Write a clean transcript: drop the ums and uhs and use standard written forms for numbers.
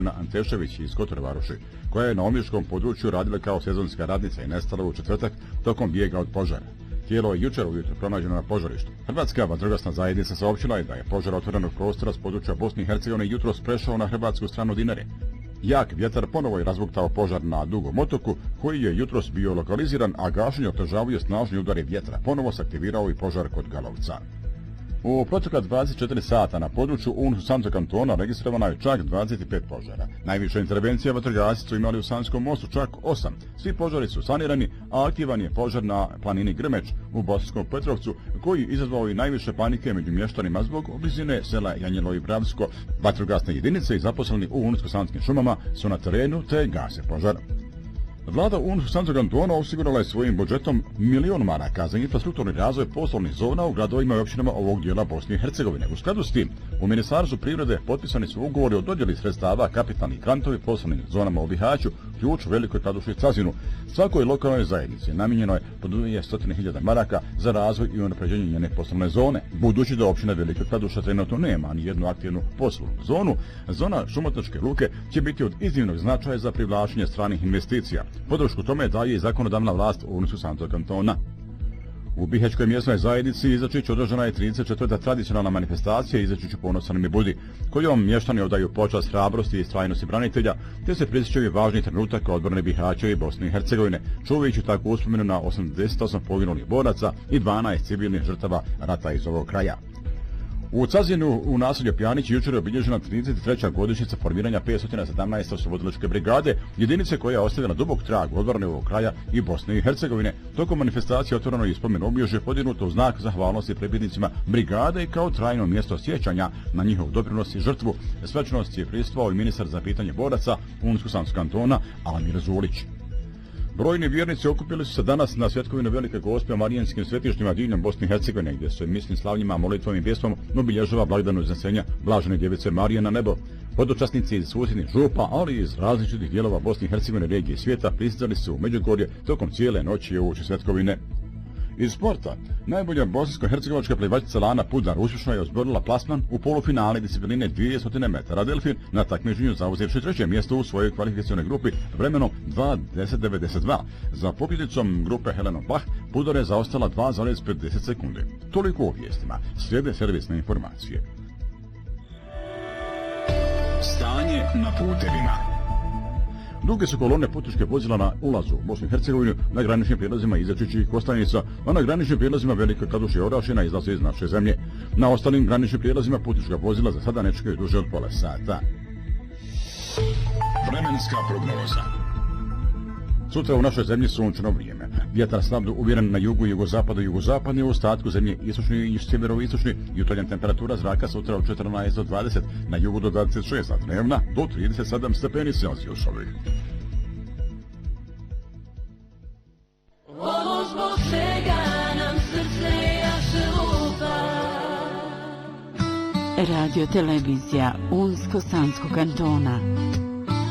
Antešević iz Kotor Varoši, koja je na omiškom području radila kao sezonska radnica i nestala u četvrtak tokom bijega od požara. Tijelo je jučer ujutro pronađeno na požarištu. Hrvatska vatrogasna zajednica saopćila je da je požar otvorenog prostora s područja Bosne i Hercegovine jutros prešao na hrvatsku stranu Dinare. Jak vjetar ponovo je razbuktao požar na Dugom otoku, koji je jutros bio lokaliziran, a gašenje otežavaju snažni udari vjetra. Ponovo se aktivirao i požar kod Galovca. U protekla 24 sata na području Unsko-Sanskog kantona registrovano je čak 25 požara. Najviše intervencija vatrogasci su imali u Sanskom mostu, čak 8. Svi požari su sanirani, a aktivan je požar na planini Grmeć u Bosanskom Petrovcu, koji izazvao i najviše panike među mještanima zbog blizine sela Janjelo i Bravsko. Vatrogasne jedinice i zaposleni u Unsko-Sanskim šumama su na terenu te gase požar. Vlada Unsko-Sanskog kantona osigurala je svojim budžetom $1.000.000 za infrastrukturni razvoj poslovnih zona u gradovima i općinama ovog dijela Bosne i Hercegovine. U skladu s tim, u Ministarstvu privrede potpisani su ugovori o dodjeli sredstava kapitalnih grantovi poslovnim zonama u Bihaću, Ključ, Velikoj Kladuši i Cazinu. Svakoj lokalnoj zajednici namijenjeno je po 200.000 maraka za razvoj i unapređenje njene poslovne zone. Budući da općina Velika Kladuša trenutno nema ni jednu aktivnu poslovnu zonu, zona Šumotačke luke će biti od iznimnog značaja za privlačenje stranih investicija. Podršku tome daje i zakonodavna vlast Unsko-Sanskog kantona. U Bihaćkoj mjesnoj zajednici Izačić održana je 34. tradicionalna manifestacija Izačiću ponosan mi budi, kojom mještani odaju počast hrabrosti i istrajnosti branitelja, te se prisjećaju važnih trenutaka odbrane Bihaća i Bosne i Hercegovine, čuvajući tako uspomenu na 88 poginulih boraca i 12 civilnih žrtava rata iz ovog kraja. U Cazinu u naselju Pjanić jučer je obilježena 33. godišnjica formiranja 517. oslobodilačke brigade, jedinice koja je ostavila dubok trag odbrane ovog kraja i Bosne i Hercegovine. Tokom manifestacije otvoreno je spomen obilježje podignuto u znak zahvalnosti pripadnicima brigade kao trajno mjesto sjećanja na njihov doprinos i žrtvu. Svečanost je prisustvovao i ministar za pitanje boraca Unsko-Sanskog kantona Amir Zulić. Brojni vjernici okupili su se danas na svjetkovinu Velike Gospe u Marijanskim svetištima diljem Bosne i Hercegovine, gdje se mislim slavljima, molitvom i pjesmom obilježava blagdan uznesenja Blažene djevice Marije na nebo. Hodočasnici iz susjednih župa, ali i iz različitih dijelova Bosne i Hercegovine, regije i svijeta pristizali su u Međugorje tokom cijele noći uoči svjetkovine. Iz sporta, najbolja bosansko-hercegovačka plivačica Lana Pudar uspješno je osborila plasman u polufinale discipline 200 metara delfin na takmičenju zauzevši treće mjesto u svojoj kvalifikacionoj grupi vremenom 2:10:92. Za pobjednicom grupe Helenom Bach Pudar je zaostala 2,50 sekundi. Toliko u vijestima. Slijede servisne informacije. Stanje na putevima. Duge su kolone putničke vozila na ulazu u Bosnu i Hercegovinu na graničnim prijelazima Izačić i Kostajnica, a na graničnim prijelazima Velika Kladuša i Orašina izlaze iz naše zemlje. Na ostalim graničnim prijelazima putnička vozila za sada ne čekaju duže od pola sata. Vremenska prognoza. Sutra u našoj zemlji sunčano vrijeme. Vjetar slab do uvjeren na jugu, jugozapadu i jugozapadni, u ostatku zemlje istočni i sjeveroistočni. Jutarnja temperatura zraka sutra od 14 do 20, na jugu do 26, a dnevna do 37 stepeni Celzijusovih. Ovo zbog čega nam srce jaše lupa. Radio televizija Unsko-Sanskog kantona.